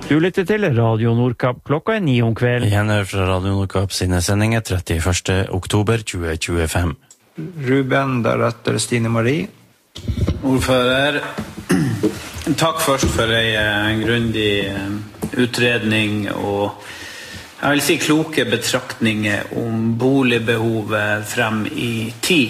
Du lytter til Radio Nordkapp klokka 9 om kvelden. Igjen fra Radio Nordkapp sine sendinger 31. oktober 2025. Ruben, deretter Stine Marie. Ordfører, takk først for en grundig utredning og jeg vil si kloke betraktninger om boligbehovet frem i tid.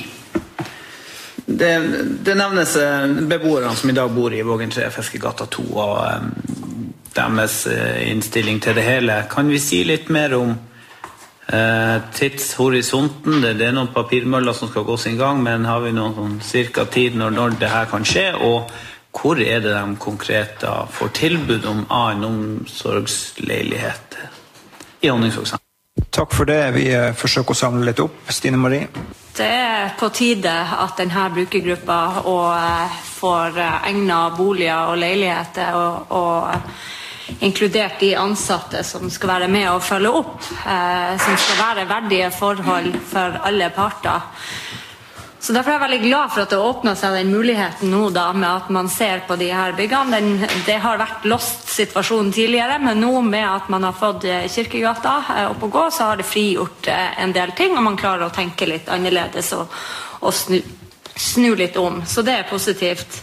Det nevnes beboerne som i dag bor i Vågen 3, Fiskegata 2 og deres innstilling til det hele. Kan vi si litt mer om tidshorisonten? Det noen papirmøller som skal gå sin gang, men har vi noen cirka tid når det her kan skje, og hvor det de konkret får tilbud om annen omsorgsleiligheter i Honningsvåg? Takk for det. Vi forsøker å samle litt opp. Stine Marie? Det på tide at denne brukergruppa får egnet boliger og leiligheter og inkludert de ansatte som skal være med og følge opp, som skal være verdige forhold for alle parter. Så derfor jeg veldig glad for at det åpnet seg den muligheten nå da, med at man ser på de her byggene. Det har vært lost situasjonen tidligere, men nå med at man har fått Kirkegata opp å gå, så har det frigjort en del ting, og man klarer å tenke litt annerledes og snu litt om. Så det positivt.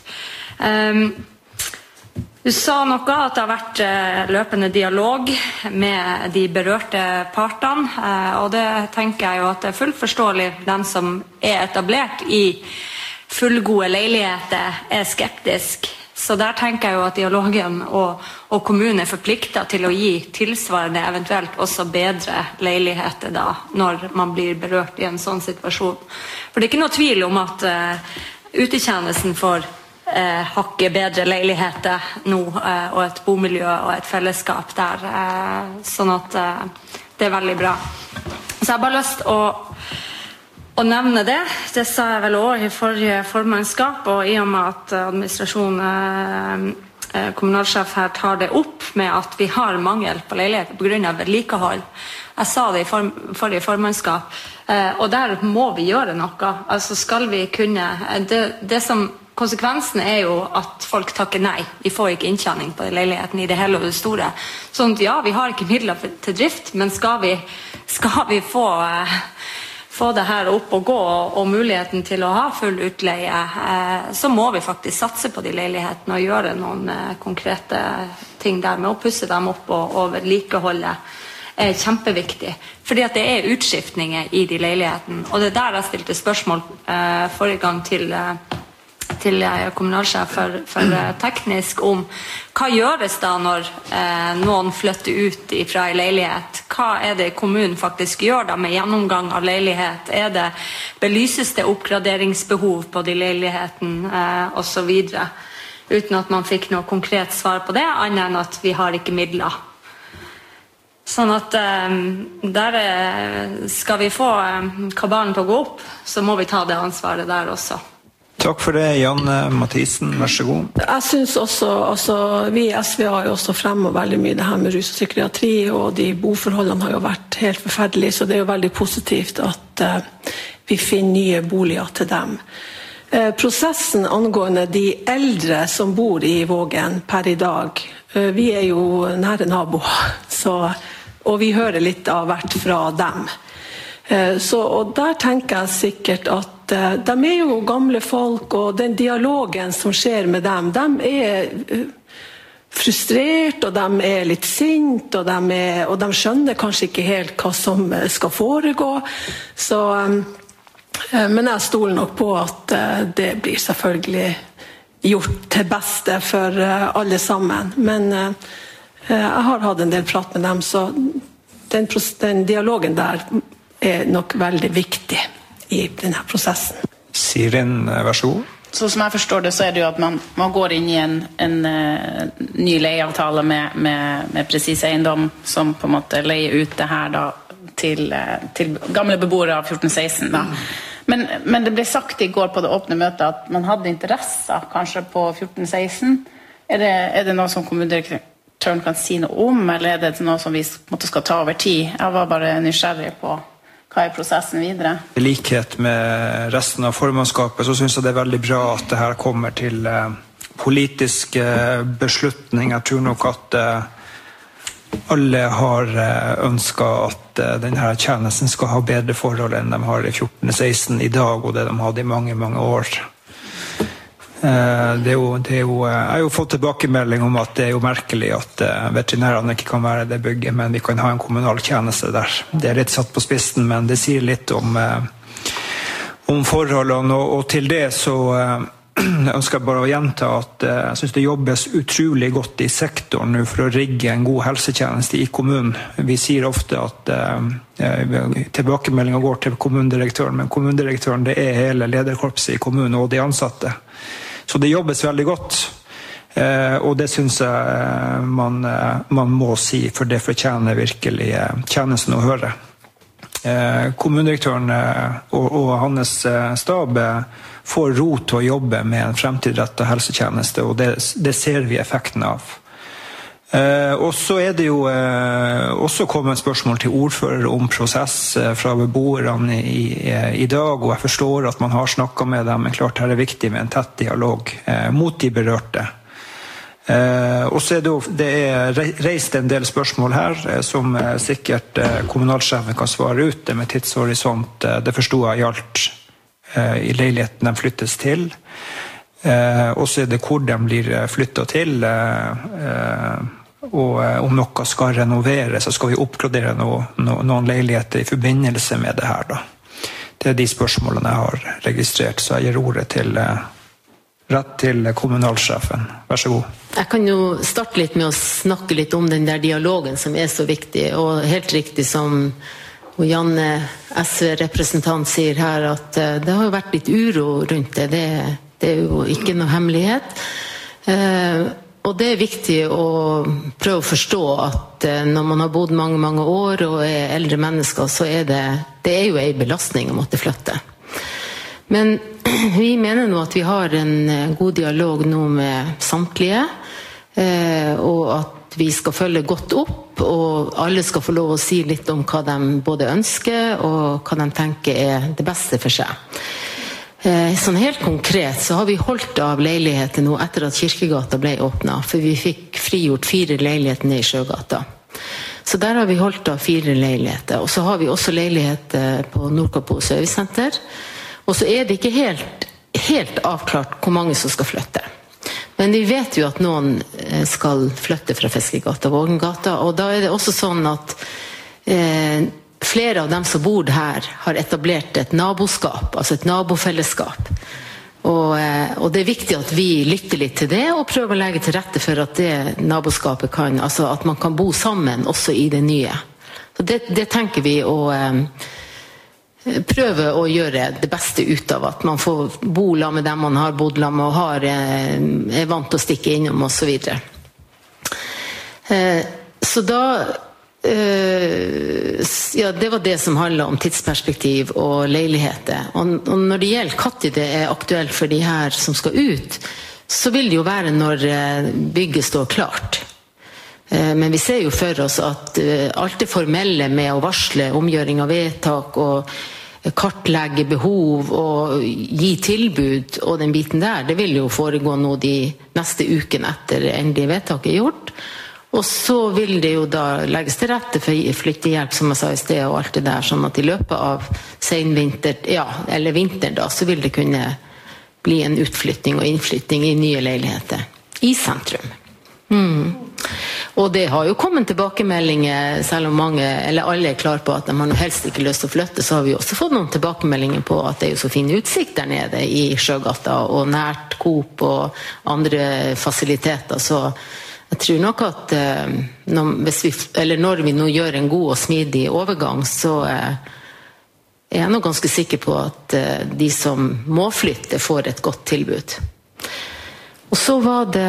Du sa noe at det har vært løpende dialog med de berørte partene, og det tenker jeg jo at det fullt forståelig. Den som etablert i fullgode leiligheter skeptisk. Så der tenker jeg jo at dialogen og kommunen forpliktet til å gi tilsvarende, eventuelt også bedre leiligheter da, når man blir berørt i en sånn situasjon. For det ikke noe tvil om at utetjenesten for hakke bedre leiligheter nå, og et bomiljø og et fellesskap der, sånn at det veldig bra. Så jeg har bare lyst å nevne det. Det sa jeg vel også i forrige formannskap, og i og med at administrasjonen, kommunalsjef her tar det opp med at vi har mangel på leiligheter på grunn av vedlikehold. Jeg sa det i forrige formannskap, og der må vi gjøre noe. Altså skal vi kunne, det som konsekvensen jo at folk takker nei. Vi får ikke inntjening på leiligheten i det hele og det store. Sånn at ja, vi har ikke midler til drift, men skal vi få det her opp og gå og muligheten til å ha full utleie, så må vi faktisk satse på de leilighetene og gjøre noen konkrete ting der med å pusse dem opp og vedlikeholde. Kjempeviktig, fordi at det utskiftninger i de leilighetene, og det der jeg stilte spørsmål forrige gang til kommunalsjef for teknisk om hva gjøres da når noen flytter ut fra en leilighet. Hva det kommunen faktisk gjør da med gjennomgang av leilighet? Belyses det oppgraderingsbehov på de leiligheten og så videre, uten at man fikk noe konkret svar på det, annet enn at vi har ikke midler. Sånn at der skal vi få kabalen til å gå opp, så må vi ta det ansvaret der også. Takk for det, Janne Mathisen, vær så god. Jeg synes også, vi i SV har jo også fremmet veldig mye det her med rus og psykiatri, og de boforholdene har jo vært helt forferdelige, så det jo veldig positivt at vi finner nye boliger til dem. Prosessen angående de eldre som bor i Vågen per i dag, vi jo nære naboer, og vi hører litt av hvert fra dem. Og der tenker jeg sikkert at de jo gamle folk, og den dialogen som skjer med dem, de frustrert, og de litt sint, og de skjønner kanskje ikke helt hva som skal foregå. Men jeg stoler nok på at det blir selvfølgelig gjort til beste for alle sammen. Men jeg har hatt en del prat med dem, så den dialogen der nok veldig viktig i denne prosessen. Sirin, vær så god. Så som jeg forstår det, så det jo at man går inn i en ny leieavtale med Presis Eiendom, som på en måte leier ut det her da, til gamle beboere av 1416 da. Men det ble sagt i går på det åpne møtet at man hadde interesser kanskje på 1416. Det noe som kommunedirektøren kan si noe om, eller det noe som vi skal ta over tid? Jeg var bare nysgjerrig på hva prosessen videre. I likhet med resten av formannskapet så synes jeg det veldig bra at det her kommer til politiske beslutninger. Jeg tror nok at alle har ønsket at denne tjenesten skal ha bedre forhold enn de har i 14-16 i dag, og det de hadde i mange, mange år. Jeg har jo fått tilbakemelding om at det er jo merkelig at veterinærene ikke kan være i det bygget, men vi kan ha en kommunal tjeneste der. Det er litt satt på spissen, men det sier litt om forholdene, og til det så jeg ønsker bare å gjenta at jeg synes det jobbes utrolig godt i sektoren nå for å rigge en god helsetjeneste i kommunen. Vi sier ofte at tilbakemeldingen går til kommunedirektøren, men kommunedirektøren det er hele lederkorpset i kommunen og de ansatte. Så det jobbes veldig godt, og det synes jeg man må si, for det fortjener virkelig tjenesten å høre. Kommunedirektøren og hans stab får ro til å jobbe med en fremtidsrettet helsetjeneste, og det ser vi effekten av. Og så er det jo også kommet spørsmål til ordfører om prosess fra beboerne i dag, og jeg forstår at man har snakket med dem, men klart her er viktig med en tett dialog mot de berørte. Og så det reist en del spørsmål her, som sikkert kommunalsjefen kan svare ut med tidshorisont. Det forstod jeg gjaldt i leiligheten de flyttes til. Og så er det hvor de blir flyttet til, og om noe skal renoveres, så skal vi oppgradere noen leiligheter i forbindelse med det her da. Det er de spørsmålene jeg har registrert, så jeg gir ordet rett til kommunalsjefen. Vær så god. Jeg kan jo starte litt med å snakke litt om den der dialogen som er så viktig, og helt riktig som Janne, SV-representant, sier her, at det har jo vært litt uro rundt det. Det er jo ikke noe hemmelighet. Og det er viktig å prøve å forstå at når man har bodd mange, mange år og er eldre mennesker, så er det er jo en belastning å måtte flytte. Men vi mener nå at vi har en god dialog nå med samtlige, og at vi skal følge godt opp, og alle skal få lov å si litt om hva de både ønsker og hva de tenker er det beste for seg. Sånn helt konkret så har vi holdt av leiligheter nå etter at Kirkegata ble åpnet, for vi fikk frigjort 4 leiligheter ned i Sjøgata. Så der har vi holdt av 4 leiligheter, og så har vi også leiligheter på Nordkapp Servicesenter, og så er det ikke helt avklart hvor mange som skal flytte. Men vi vet jo at noen skal flytte fra Fiskegata og Vågengata, og da er det også sånn at flere av dem som bor her har etablert et naboskap, altså et nabofellesskap. Og det er viktig at vi lytter litt til det, og prøver å legge til rette for at det naboskapet kan, altså at man kan bo sammen også i det nye. Så det tenker vi å prøve å gjøre det beste ut av, at man får bo sammen med dem man har bodd sammen med og er vant til å stikke innom og så videre. Så da ja, det var det som handlet om tidsperspektiv og leiligheter. Og når det gjelder når det er aktuelt for de her som skal ut, så vil det jo være når bygget står klart. Men vi ser jo for oss at alt det formelle med å varsle omgjøring av vedtak og kartlegge behov og gi tilbud og den biten der, det vil jo foregå nå de neste ukene etter endelig vedtak er gjort. Og så vil det jo da legges til rette for flyttehjelp, som jeg sa i sted, og alt det der, sånn at i løpet av senvinter, ja, eller vinter da, så vil det kunne bli en utflytting og innflytting i nye leiligheter i sentrum. Og det har jo kommet tilbakemeldinger, selv om mange, eller alle er klar på at de har helst ikke lyst til å flytte, så har vi også fått noen tilbakemeldinger på at det er jo så fin utsikt der nede i Sjøgata, og nært Coop og andre fasiliteter, så jeg tror nok at når vi nå gjør en god og smidig overgang, så er jeg nok ganske sikker på at de som må flytte får et godt tilbud. Og så var det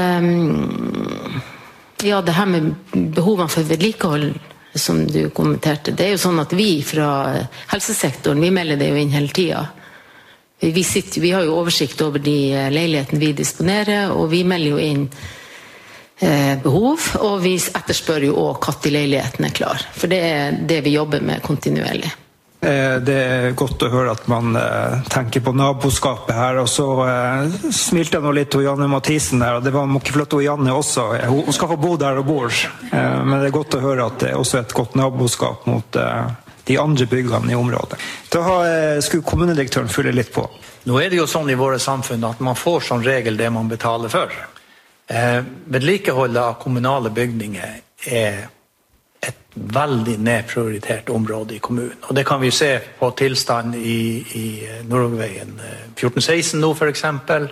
ja, det her med behovene for vedlikehold som du kommenterte. Det er jo sånn at vi fra helsesektoren, vi melder det jo inn hele tiden. Vi har jo oversikt over de leilighetene vi disponerer, og vi melder jo inn behov, og vi etterspør jo også når leiligheten er klar. For det er det vi jobber med kontinuerlig. Det godt å høre at man tenker på naboskapet her, og så smilte jeg nå litt til Janne Mathisen der, og det må ikke flytte til Janne også. Hun skal få bo der og bor, men det godt å høre at det også et godt naboskap mot de andre byggene i området. Da skulle kommunedirektøren fylle litt på. Nå det jo sånn i våre samfunn at man får som regel det man betaler for. Vedlikehold av kommunale bygninger et veldig nedprioritert område i kommunen. Og det kan vi se på tilstand i Nordveien 1416 nå for eksempel.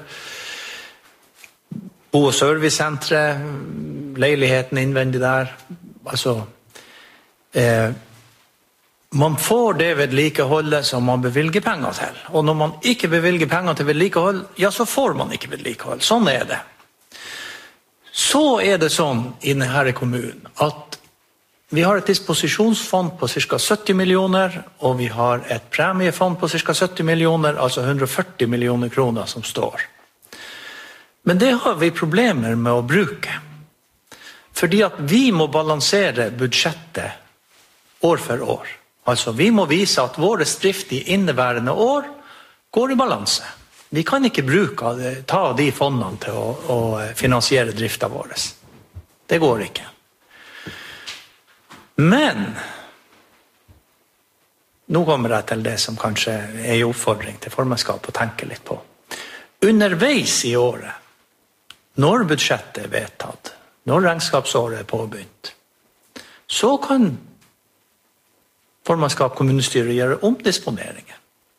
Bo- og servicesentret, leiligheten innvendig der. Altså, man får det vedlikeholdet som man bevilger penger til. Og når man ikke bevilger penger til vedlikehold, ja, så får man ikke vedlikehold. Sånn det. Så det sånn i denne kommunen at vi har et disposisjonsfond på ca. 70 millioner, og vi har et premiefond på ca. 70 millioner, altså 140 millioner kroner som står. Men det har vi problemer med å bruke. Fordi at vi må balansere budsjettet år for år. Altså vi må vise at vår drift i inneværende år går i balanse. Vi kan ikke ta de fondene til å finansiere driften vår. Det går ikke. Men nå kommer jeg til det som kanskje en oppfordring til formannskapet å tenke litt på. Underveis i året, når budsjettet vedtatt, når regnskapsåret påbegynt, så kan formannskap kommunestyret gjøre omdisponeringer.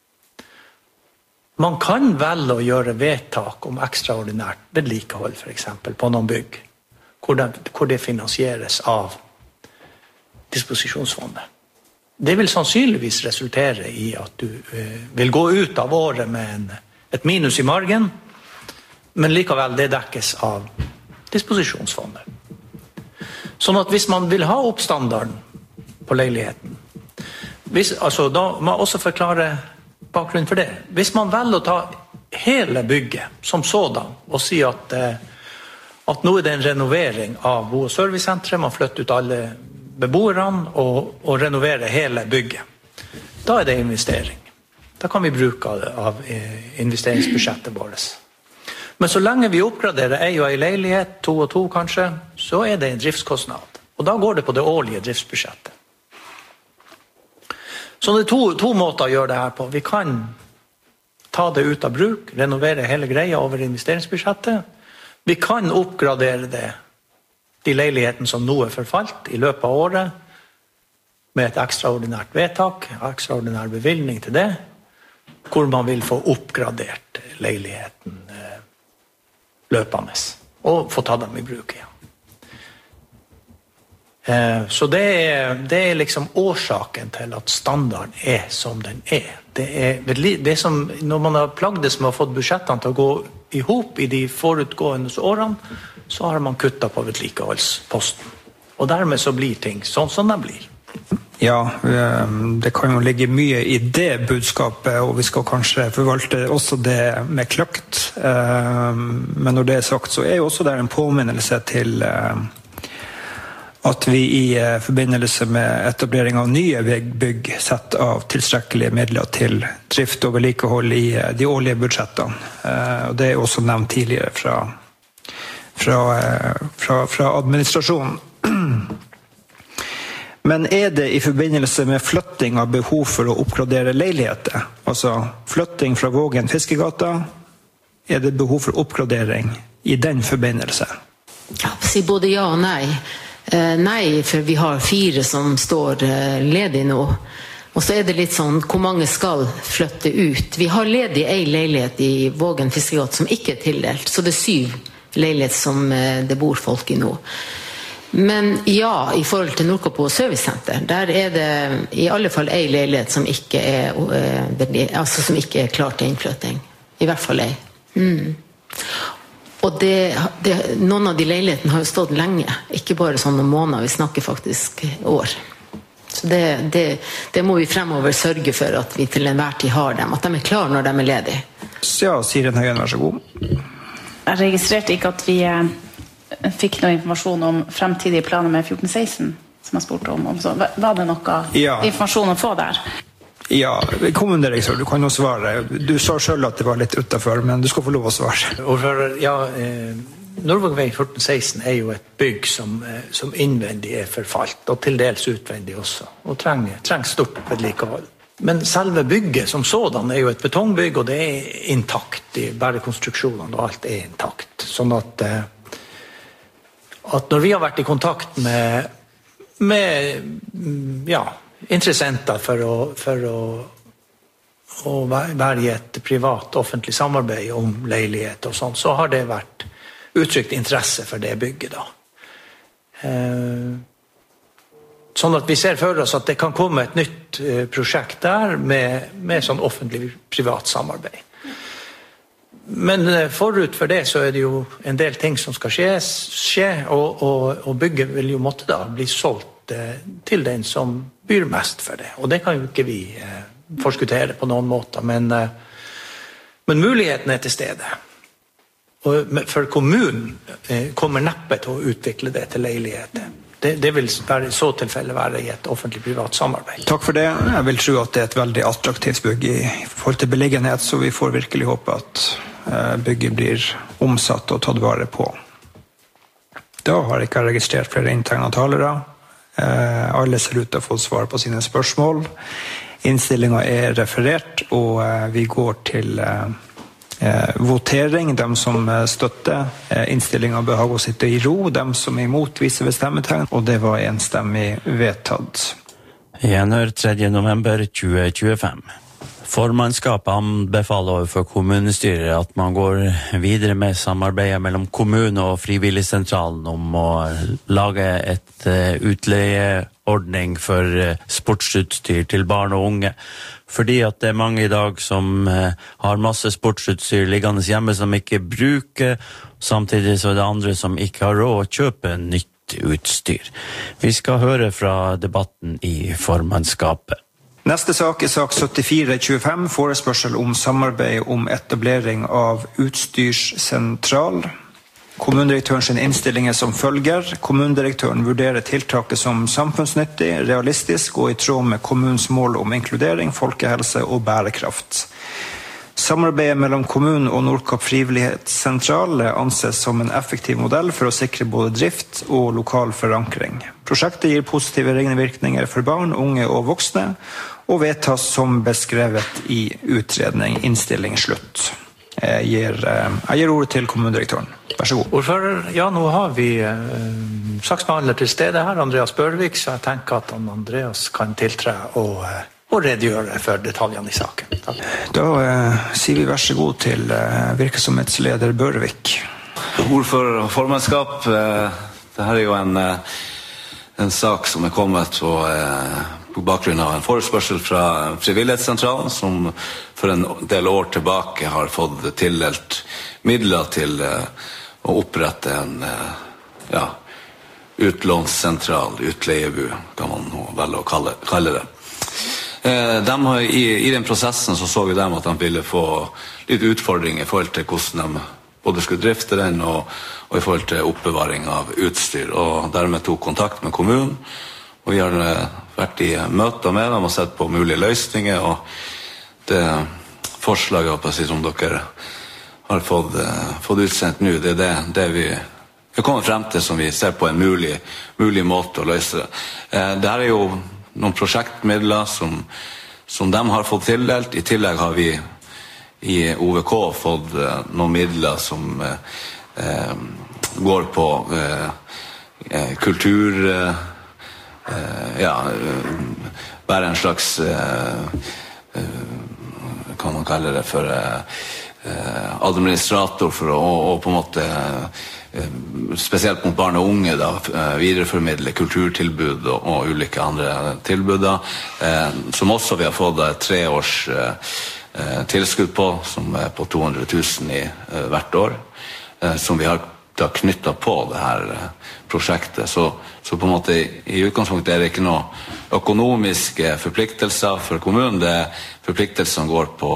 Man kan velge å gjøre vedtak om ekstraordinært vedlikehold, for eksempel, på noen bygg, hvor det finansieres av disposisjonsfondet. Det vil sannsynligvis resultere i at du vil gå ut av året med et minus i margen, men likevel det dekkes av disposisjonsfondet. Sånn at hvis man vil ha opp standarden på leiligheten, da må man også forklare bakgrunnen for det. Hvis man velger å ta hele bygget som sådan og si at nå det en renovering av bo- og servicesentret, man flytter ut alle beboerne og renoverer hele bygget. Da det investering. Da kan vi bruke av investeringsbudsjettet vårt. Men så lenge vi oppgraderer en og en leilighet, 2 og 2 kanskje, så det en driftskostnad. Og da går det på det årlige driftsbudsjettet. Så det to måter å gjøre det her på. Vi kan ta det ut av bruk, renovere hele greia over investeringsbudsjettet. Vi kan oppgradere de leilighetene som nå forfalt i løpet av året, med et ekstraordinært vedtak, ekstraordinær bevilgning til det, hvor man vil få oppgradert leiligheten løpende, og få ta dem i bruk igjen. Så det liksom årsaken til at standarden som den Det som, når man har plagdes med å få budsjettene til å gå ihop i de forutgående årene, så har man kuttet på vedlikeholdsposten. Og dermed så blir ting sånn som de blir. Ja, det kan jo ligge mye i det budskapet, og vi skal kanskje forvalte også det med kløkt. Men når det sagt, så jo også der en påminnelse til at vi i forbindelse med etablering av nye bygg setter av tilstrekkelige midler til drift og vedlikehold i de årlige budsjettene. Og det også nevnt tidligere fra administrasjonen. Men det i forbindelse med flytting av behov for å oppgradere leiligheter? Altså flytting fra Vågen Fiskegata, det behov for oppgradering i den forbindelse? Ja, si både ja og nei. Nei, for vi har 4 som står ledig nå. Og så det litt sånn, hvor mange skal flytte ut? Vi har ledig en leilighet i Vågen Fiskegata som ikke tildelt, så det 7 leiligheter som det bor folk i nå. Men ja, i forhold til Nordkapp servicesenter, der det i alle fall en leilighet som ikke som ikke klar til innflytting. I hvert fall en. Og noen av de leilighetene har jo stått lenge, ikke bare sånn noen måneder, vi snakker faktisk år. Så det må vi fremover sørge for at vi til enhver tid har dem, at de klare når de ledige. Ja, Siren Høyen, vær så god. Jeg registrerte ikke at vi fikk noe informasjon om fremtidige planer med 1416, som jeg spurte om. Så var det noe informasjon å få der? Ja, kommundirektør, du kan jo svare. Du sa selv at det var litt utenfor, men du skal få lov å svare. Ordfører, Nordvågvei 1416 jo et bygg som innvendig forfalt, og til dels utvendig også, og trenger stort vedlikehold. Men selve bygget som sådan jo et betongbygg, og det intakt i bærekonstruksjonene, og alt intakt. Sånn at når vi har vært i kontakt med interessenter for å være i et privat-offentlig samarbeid om leilighet og sånn, så har det vært uttrykt interesse for det bygget da. Sånn at vi ser for oss at det kan komme et nytt prosjekt der med sånn offentlig-privat samarbeid. Men forut for det så det jo en del ting som skal skje og bygget vil jo måtte da bli solgt til den som byr mest for det. Og det kan jo ikke vi forskuttere på noen måter, men muligheten til stede. Og for kommunen kommer neppe til å utvikle det til leiligheter. Det vil i så tilfelle være i et offentlig-privat samarbeid. Takk for det. Jeg vil tro at det et veldig attraktivt bygg i forhold til beliggenhet, så vi får virkelig håpe at bygget blir omsatt og tatt vare på. Da har jeg ikke registrert flere inntegnede talere. Alle ser ut til å få svar på sine spørsmål. Innstillingen referert, og vi går til votering. De som støtter innstillingen bør ha å sitte i ro. De som imot viser ved stemmetegn, og det var enstemmig vedtatt. Gjenhør 3. november 2025. Formannskapet anbefaler overfor kommunestyret at man går videre med samarbeidet mellom kommune og frivilligsentralen om å lage et utleieordning for sportsutstyr til barn og unge. Fordi at det mange i dag som har masse sportsutstyr liggende hjemme som ikke bruker, samtidig så det andre som ikke har råd å kjøpe nytt utstyr. Vi skal høre fra debatten i formannskapet. Neste sak sak 7425, forespørsel om samarbeid om etablering av utstyrssentral. Kommunedirektøren sin innstilling som følger. Kommunedirektøren vurderer tiltaket som samfunnsnyttig, realistisk og i tråd med kommunens mål om inkludering, folkehelse og bærekraft. Samarbeidet mellom kommunen og Nordkapp frivillighetssentral anses som en effektiv modell for å sikre både drift og lokal forankring. Prosjektet gir positive ringvirkninger for barn, unge og voksne, og vedtas som beskrevet i utredning. Innstilling slutt. Jeg gir ordet til kommunedirektøren. Vær så god. Ordfører, nå har vi saksbehandler til stede her, Andreas Børvik, så jeg tenker at Andreas kan tiltre og redegjøre for detaljene i saken. Takk. Da sier vi vær så god til virksomhetsleder Børvik. Ordfører og formannskap, det her jo en sak som kommet på bakgrunn av en forespørsel fra Frivillighetssentralen, som for en del år tilbake har fått tildelt midler til å opprette en utlånssentral, utleiebu, kan man velge å kalle det. I den prosessen så vi dem at de ville få litt utfordringer i forhold til hvordan de både skulle drifte den og i forhold til oppbevaring av utstyr, og dermed tok kontakt med kommunen, og vi har vært i møter med dem og sett på mulige løsninger, og det forslaget som dere har fått utsendt nå, det det vi kommer frem til som vi ser på en mulig måte å løse det. Det her jo noen prosjektmidler som de har fått tildelt. I tillegg har vi i OVK fått noen midler som går på kultur, bare en slags kan man kalle det for administrator for å på en måte spesielt mot barn og unge da, videreformidle kulturtilbud og ulike andre tilbud da, som også vi har fått 3 års tilskudd på, som på 200 000 hvert år, som vi har da knyttet på det her prosjektet. Så på en måte i utgangspunktet det ikke noe økonomiske forpliktelser for kommunen, det forpliktelser som går på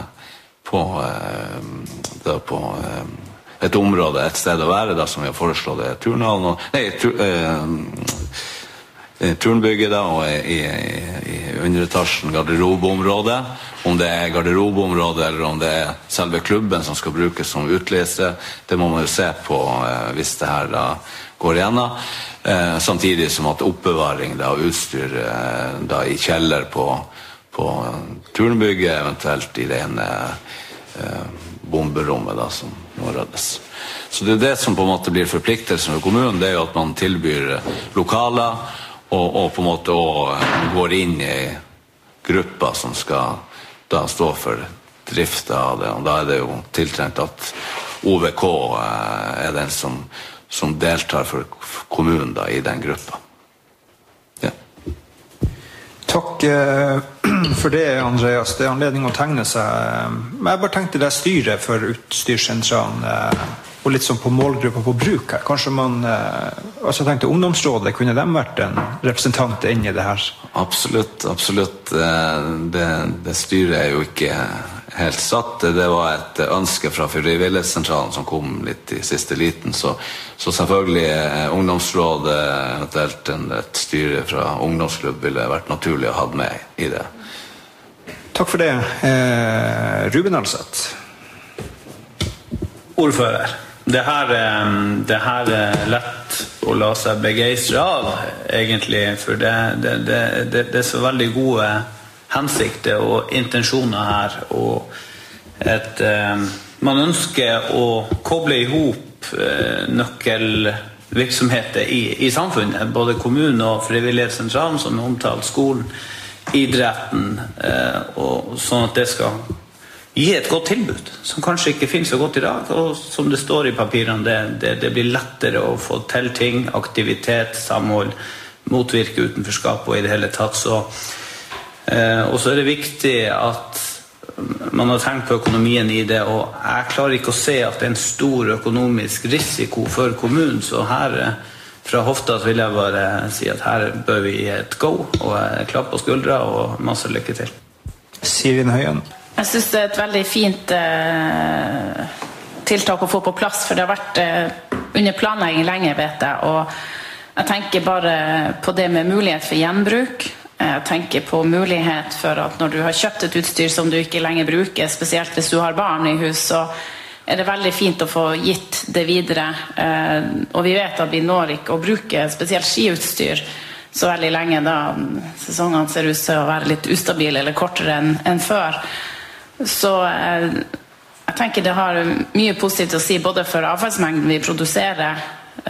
et område, et sted å være da, som vi har foreslått turnhallen, turnbygget da, og i underetasjen garderobeområdet. Om det garderobeområdet eller om det selve klubben som skal brukes som utleie, det må man jo se på hvis det her da går igjennom. Samtidig som at oppbevaring av utstyr da i kjeller på turnbygget, eventuelt i det ene bomberommet da, som må ryddes. Så det det som på en måte blir forpliktelsen for kommunen, det jo at man tilbyr lokaler og på en måte også går inn i grupper som skal da stå for drift av det, og da det jo tiltrengt at OVK den som deltar for kommunen da, i den gruppa. Ja. Takk for det, Andreas. Det anledning å tegne seg. Men jeg bare tenkte det styret for utstyrssentralen, og litt sånn på målgruppa på bruk her. Kanskje man, altså jeg tenkte ungdomsrådet, kunne de vært en representant inn i det her? Absolutt. Det styret jo ikke helt satt. Det var et ønske fra frivillighetssentralen som kom litt i siste liten, så selvfølgelig ungdomsrådet, eventuelt et styre fra ungdomsklubb ville vært naturlig å ha med i det. Takk for det. Ruben Alseth. Ordfører. Det her er lett å la seg begeistre av, egentlig, for det er så veldig gode hensikter og intensjoner her, og man ønsker å koble ihop nøkkelvirksomheter i samfunnet, både kommunen og frivillighetssentralen, som er omtalt, skolen, idretten, og sånn at det skal gi et godt tilbud, som kanskje ikke finnes så godt i dag, og som det står i papirene, det blir lettere å få til ting, aktivitet, samhold, motvirke utenforskap og i det hele tatt. Og så det viktig at man har tenkt på økonomien i det, og jeg klarer ikke å se at det en stor økonomisk risiko for kommunen, så her fra hofta vil jeg bare si at her bør vi gi et go, og klapp på skuldra og masse lykke til. Sirin Høyen. Jeg synes det et veldig fint tiltak å få på plass, for det har vært under planlegging lenge, vet jeg, og jeg tenker bare på det med mulighet for gjenbruk. Jeg tenker på mulighet for at når du har kjøpt et utstyr som du ikke lenger bruker, spesielt hvis du har barn i hus, så det veldig fint å få gitt det videre. Og vi vet at vi når ikke å bruke spesielt skiutstyr så veldig lenge, da sesongene ser ut til å være litt ustabile eller kortere enn før. Så jeg tenker det har mye positivt å si både for avfallsmengden vi produserer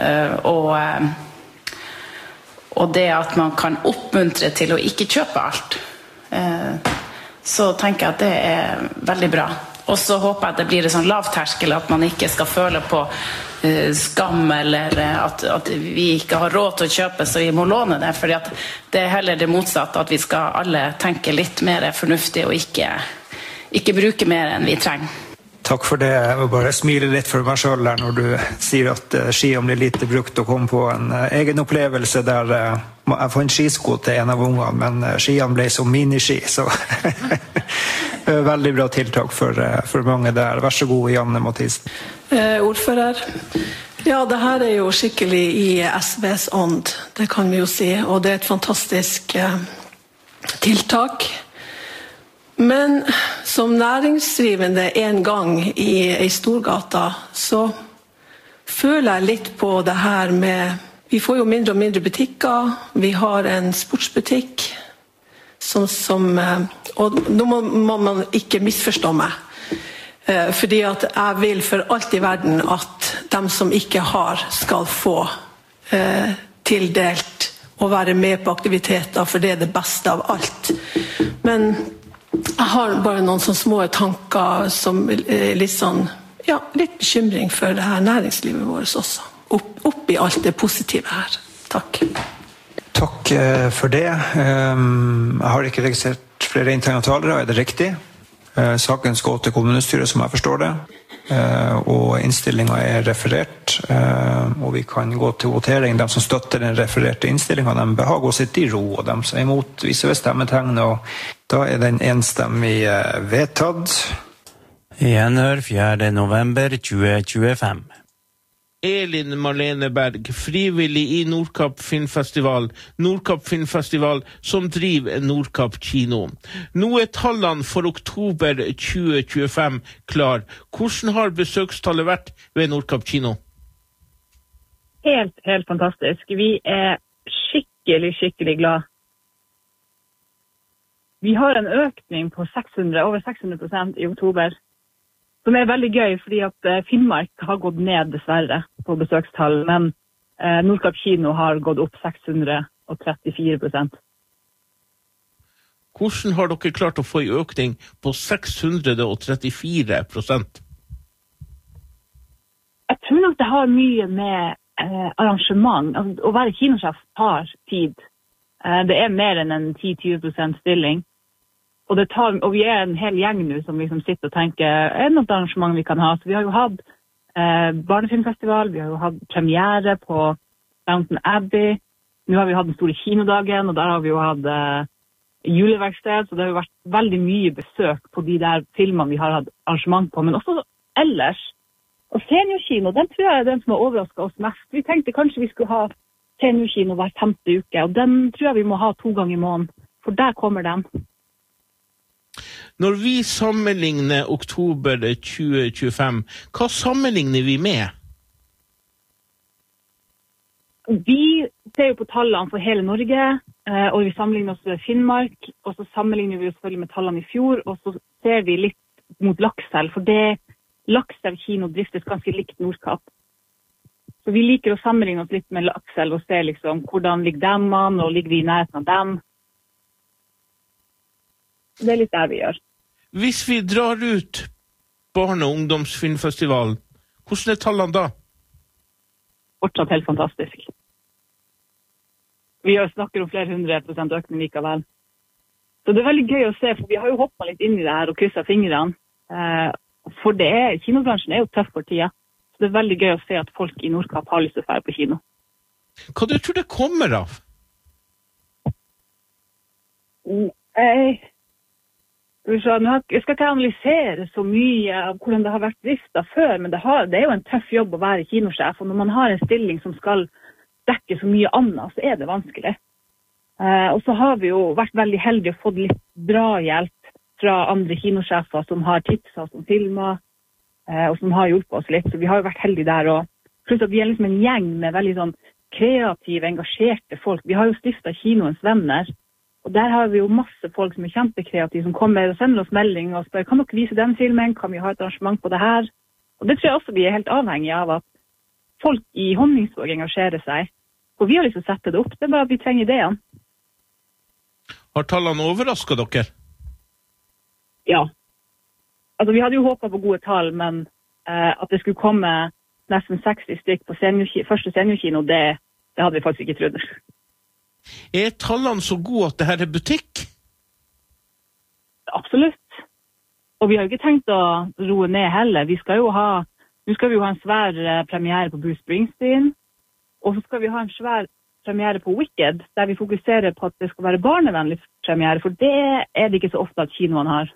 og det at man kan oppmuntre til å ikke kjøpe alt. Så tenker jeg at det veldig bra. Og så håper jeg at det blir en sånn lavterskel, at man ikke skal føle på skam eller at vi ikke har råd til å kjøpe så vi må låne det, fordi at det heller det motsatte, at vi skal alle tenke litt mer fornuftig og ikke bruke mer enn vi trenger. Takk for det. Jeg vil bare smile litt for meg selv her når du sier at skiene blir lite brukt, og kom på en egen opplevelse der jeg fant skisko til en av ungene, men skiene ble som miniski, så veldig bra tiltak for mange der. Vær så god, Janne Mathisen. Ordfører. Ja, det her jo skikkelig i SVs ånd, det kan vi jo si, og det et fantastisk tiltak. Men som næringsdrivende en gang i Storgata, så føler jeg litt på det her med, vi får jo mindre og mindre butikker, vi har en sportsbutikk, og nå må man ikke misforstå meg, fordi at jeg vil for alt i verden at de som ikke har skal få tildelt å være med på aktiviteter, for det det beste av alt. Men jeg har bare noen sånne små tanker som litt sånn, ja, litt bekymring for det her næringslivet vårt også. Opp i alt det positive her. Takk. Takk for det. Jeg har ikke registrert flere interne talere, det riktig? Saken skal gå til kommunestyret, som jeg forstår det. Og innstillingen referert, og vi kan gå til votering. De som støtter den refererte innstillingen, de behager å sitte i ro, og de som imot viser ved stemmetegn, og da den enstemmig vedtatt. Gjenhør 4. november 2025. Elin Marlene Berg, frivillig i Nordkapp Filmfestival, som driver Nordkapp kino. Nå tallene for oktober 2025 klar. Hvordan har besøkstallet vært ved Nordkapp kino? Helt fantastisk. Vi skikkelig glad. Vi har en økning på over 600% i oktober, som veldig gøy, fordi at Finnmark har gått ned dessverre på besøkstall, men Nordkapp kino har gått opp 634%. Hvordan har dere klart å få en økning på 634%? Jeg tror nok det har mye med arrangement. Altså, å være kinosjef tar tid. Det mer enn en 10-20% stilling. Og vi en hel gjeng nå som liksom sitter og tenker, noe arrangement vi kan ha? Så vi har jo hatt barnefilmfestival, vi har jo hatt premiere på Downton Abbey, nå har vi hatt den store kinodagen, og der har vi jo hatt juleverksted, så det har jo vært veldig mye besøk på de der filmene vi har hatt arrangement på, men også ellers. Og seniorkino, den tror jeg den som har overrasket oss mest. Vi tenkte kanskje vi skulle ha seniorkino hver 5. uke, og den tror jeg vi må ha 2 ganger i måneden, for der kommer den. Når vi sammenligner oktober 2025, hva sammenligner vi med? Vi ser jo på tallene for hele Norge, og vi sammenligner oss med Finnmark, og så sammenligner vi oss selvfølgelig med tallene i fjor, og så ser vi litt mot Lakselv, for Lakselv kino driftes ganske likt Nordkapp. Så vi liker å sammenligne oss litt med Lakselv og se liksom hvordan ligger dem an, og ligger vi i nærheten av dem. Det litt der vi gjør. Hvis vi drar ut barne- og ungdomsfilmfestivalen, hvordan tallene da? Fortsatt helt fantastisk. Vi snakker om flere 100% økning likevel. Så det veldig gøy å se, for vi har jo hoppet litt inn i det her og krysset fingrene. For kinobransjen jo tøff for tida. Så det veldig gøy å se at folk i Nordkapp har lyst til å fære på kino. Hva du tror det kommer av? Jeg skal ikke analysere så mye av hvordan det har vært driftet før, men det jo en tøff jobb å være kinosjef, og når man har en stilling som skal dekke så mye annet, så det vanskelig. Og så har vi jo vært veldig heldige og fått litt bra hjelp fra andre kinosjefer som har tipset som filmer, og som har hjulpet oss litt, så vi har jo vært heldige der. Og pluss at vi liksom en gjeng med veldig sånn kreative, engasjerte folk. Vi har jo stiftet Kinoens venner, og der har vi jo masse folk som kjempekreative, som kommer og sender oss melding og spør, kan dere vise den filmen, kan vi ha et arrangement på det her? Og det tror jeg også vi helt avhengig av at folk i Honningsvåg engasjerer seg, og vi har liksom sett det opp, det bare at vi trenger ideen. Har tallene overrasket dere? Ja. Altså, vi hadde jo håpet på gode tall, men at det skulle komme nesten 60 stykk på første seniorkino, det hadde vi faktisk ikke trodd. Tallene så gode at det her butikk? Absolutt. Og vi har jo ikke tenkt å roe ned heller. Nå skal vi jo ha en svær premiere på Bruce Springsteen, og så skal vi ha en svær premiere på Wicked, der vi fokuserer på at det skal være barnevennlig premiere, for det det ikke så ofte at kinoene har.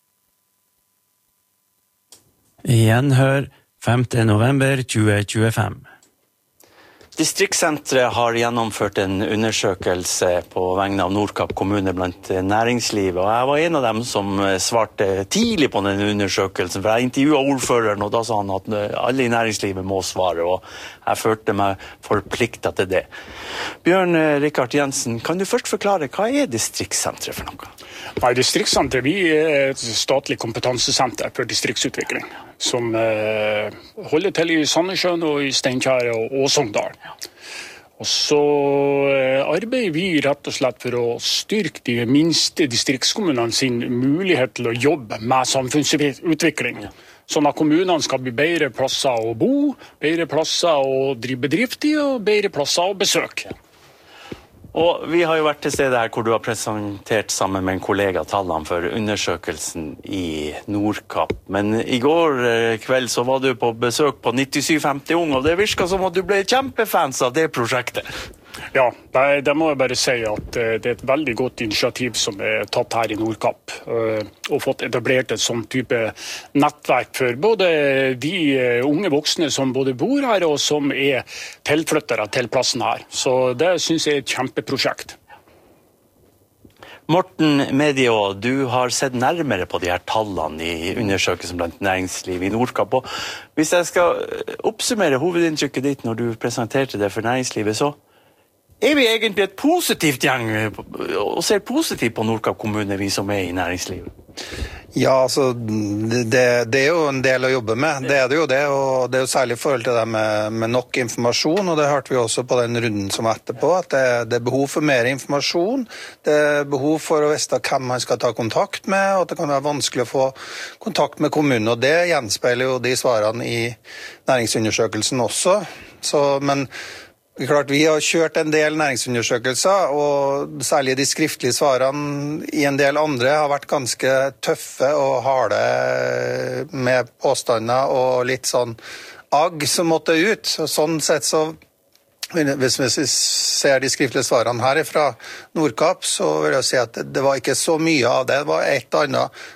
Gjenhør 5. november 2025. Distriktssenteret har gjennomført en undersøkelse på vegne av Nordkapp kommune blant næringslivet, og jeg var en av dem som svarte tidlig på den undersøkelsen, for jeg intervjuet ordføreren, og da sa han at alle i næringslivet må svare, og jeg følte meg forpliktet til det. Bjørn Rikard Jensen, kan du først forklare, hva distriktssenteret for noe? Nei, distriktssenteret, vi et statlig kompetansesenter for distriktsutvikling, som holder til i Sandnessjøen og i Steinkjer og Sogndal. Og så arbeider vi rett og slett for å styrke de minste distriktskommunene sin mulighet til å jobbe med samfunnsutvikling. Sånn at kommunene skal bli bedre plasser å bo, bedre plasser å drive bedrift i og bedre plasser å besøke. Og vi har jo vært til stede her hvor du har presentert sammen med en kollega tallene for undersøkelsen i Nordkapp. Men i går kveld så var du på besøk på 9750 Ung, og det virket som at du ble kjempefans av det prosjektet. Ja, det må jeg bare si at det er et veldig godt initiativ som er tatt her i Nordkapp, og fått etablert et sånn type nettverk for både de unge voksne som både bor her og som er tilflyttere til plassen her. Så det synes jeg er et kjempeprosjekt. Morten Mediå, du har sett nærmere på de her tallene i undersøkelsen blant næringsliv i Nordkapp. Og hvis jeg skal oppsummere hovedinntrykket ditt når du presenterte det for næringslivet, så er vi egentlig et positivt gjeng og ser positivt på Nordkapp kommune, vi som er i næringslivet? Ja, altså, det er jo en del å jobbe med. Det er det jo det, og det er jo særlig i forhold til det med nok informasjon, og det hørte vi også på den runden som var etterpå, at det er behov for mer informasjon, det er behov for å vite hvem man skal ta kontakt med, og at det kan være vanskelig å få kontakt med kommunen, og det gjenspeiler jo de svarene i næringsundersøkelsen også. Men det er klart, vi har kjørt en del næringsundersøkelser, og særlig de skriftlige svarene i en del andre har vært ganske tøffe og harde med påstander og litt sånn agg som måtte ut. Og sånn sett så, hvis vi ser de skriftlige svarene her fra Nordkapp, så vil jeg si at det var ikke så mye av det. Det var et annet